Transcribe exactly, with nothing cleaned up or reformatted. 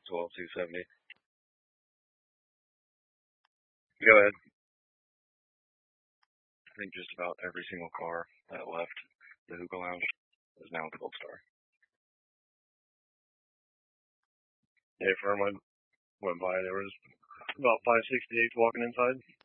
twelve two seventy. Go ahead. I think just about every single car that left the hookah lounge is now at the Gold Star. Yeah, firm went, went by. There was about five, six dates walking inside.